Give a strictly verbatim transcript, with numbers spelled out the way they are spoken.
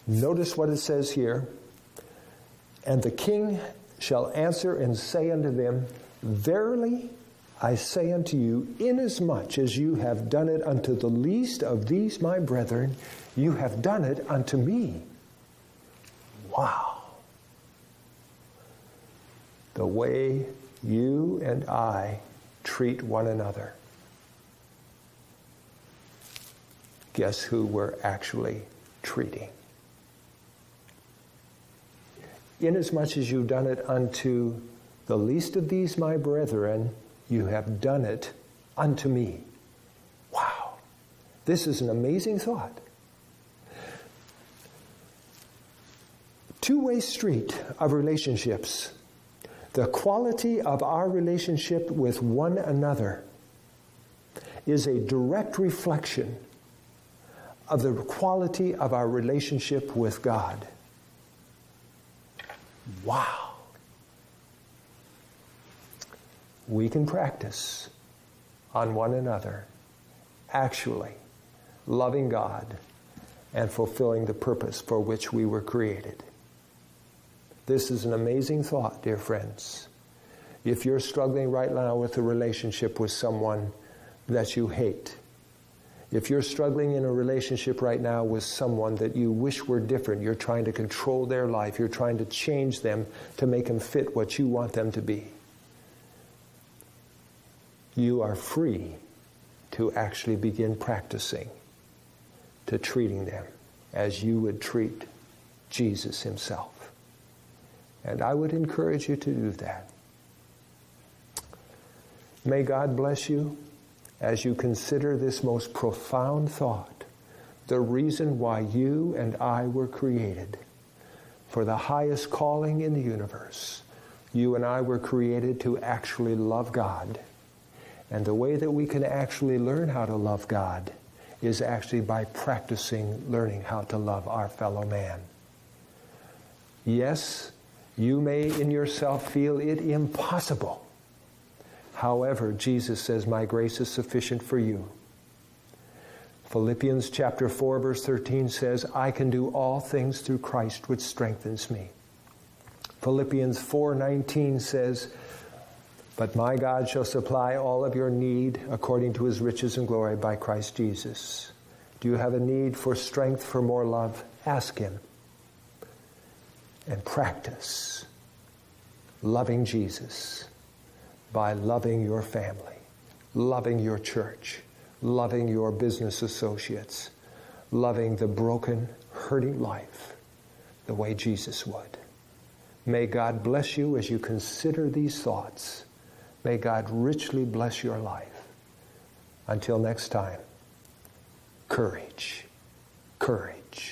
Notice what it says here. And the king shall answer and say unto them, Verily I say unto you, inasmuch as you have done it unto the least of these my brethren, you have done it unto me. Wow. The way you and I treat one another. Guess who we're actually treating? Inasmuch as you've done it unto the least of these my brethren, you have done it unto me. Wow. This is an amazing thought. Two-way street of relationships. The quality of our relationship with one another is a direct reflection of the quality of our relationship with God. Wow. We can practice on one another, actually loving God and fulfilling the purpose for which we were created. This is an amazing thought, dear friends. If you're struggling right now with a relationship with someone that you hate, if you're struggling in a relationship right now with someone that you wish were different, you're trying to control their life, you're trying to change them to make them fit what you want them to be, you are free to actually begin practicing, to treating them as you would treat Jesus himself. And I would encourage you to do that. May God bless you as you consider this most profound thought, the reason why you and I were created, for the highest calling in the universe. You and I were created to actually love God. And the way that we can actually learn how to love God is actually by practicing learning how to love our fellow man. Yes, you may in yourself feel it impossible. However, Jesus says, my grace is sufficient for you. Philippians chapter four, verse thirteen says, I can do all things through Christ which strengthens me. Philippians four nineteen says, but my God shall supply all of your need according to his riches and glory by Christ Jesus. Do you have a need for strength, for more love? Ask him. And practice loving Jesus by loving your family, loving your church, loving your business associates, loving the broken, hurting life the way Jesus would. May God bless you as you consider these thoughts. May God richly bless your life. Until next time, courage, courage.